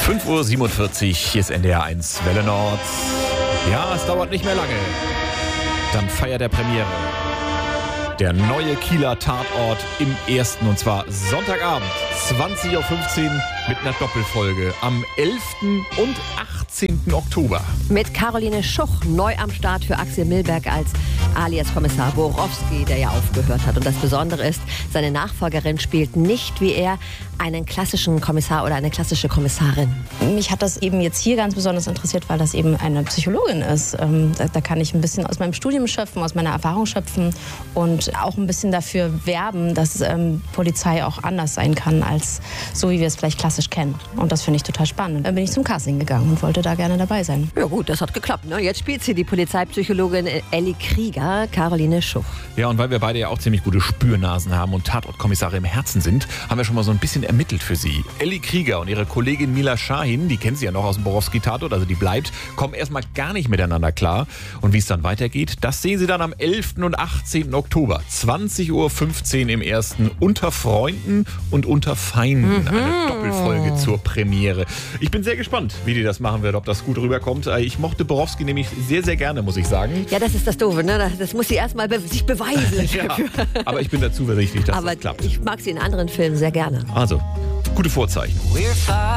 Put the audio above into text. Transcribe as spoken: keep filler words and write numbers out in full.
fünf Uhr siebenundvierzig, hier ist N D R eins Welle Nord. Ja, es dauert nicht mehr lange. Dann feiert der Premiere. Der neue Kieler Tatort im Ersten, und zwar Sonntagabend, zwanzig Uhr fünfzehn mit einer Doppelfolge am elften und achtzehnten Oktober. Mit Caroline Schuch neu am Start für Axel Milberg als alias Kommissar Borowski, der ja aufgehört hat. Und das Besondere ist, seine Nachfolgerin spielt nicht wie er einen klassischen Kommissar oder eine klassische Kommissarin. Mich hat das eben jetzt hier ganz besonders interessiert, weil das eben eine Psychologin ist. Ähm, da, da kann ich ein bisschen aus meinem Studium schöpfen, aus meiner Erfahrung schöpfen und auch ein bisschen dafür werben, dass ähm, Polizei auch anders sein kann, als so, wie wir es vielleicht klassisch kennen. Und das finde ich total spannend. Dann bin ich zum Casting gegangen und wollte da gerne dabei sein. Ja gut, das hat geklappt. Ne? Jetzt spielt sie die Polizeipsychologin Elli Krieger, Caroline Schuch. Ja, und weil wir beide ja auch ziemlich gute Spürnasen haben und Tatortkommissare im Herzen sind, haben wir schon mal so ein bisschen ermittelt für sie. Elli Krieger und ihre Kollegin Mila Shahin, die kennen sie ja noch aus dem Borowski-Tatort, also die bleibt, kommen erstmal gar nicht miteinander klar. Und wie es dann weitergeht, das sehen Sie dann am elften und achtzehnten Oktober, zwanzig Uhr fünfzehn im Ersten, unter Freunden und unter Feinden. Mhm. Eine Doppelfolge zur Premiere. Ich bin sehr gespannt, wie die das machen wird, ob das gut rüberkommt. Ich mochte Borowski nämlich sehr, sehr gerne, muss ich sagen. Ja, das ist das Doofe, ne? Das muss sie erstmal be- sich beweisen. Ja, aber ich bin da zuversichtlich, dass aber das klappt. Ich mag sie in anderen Filmen sehr gerne. Also, gute Vorzeichen.